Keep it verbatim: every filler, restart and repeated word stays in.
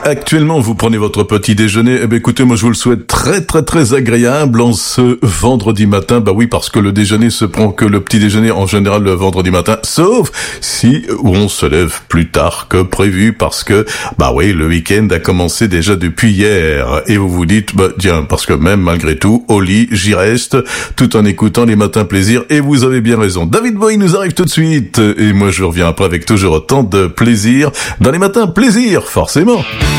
actuellement vous prenez votre petit déjeuner, eh bien écoutez, moi je vous le souhaite très très très agréable en ce vendredi matin. Bah oui, parce que le déjeuner se prend que le petit déjeuner en général le vendredi matin, sauf si on se lève plus tard que prévu, parce que bah oui, le week-end a commencé déjà depuis hier et vous vous dites bah tiens, parce que même malgré tout au lit j'y reste tout en écoutant les matins plaisir, et vous avez bien raison. David Bowie nous arrive tout de suite et moi je reviens après avec toujours autant de plaisir dans les matins plaisir, forcément.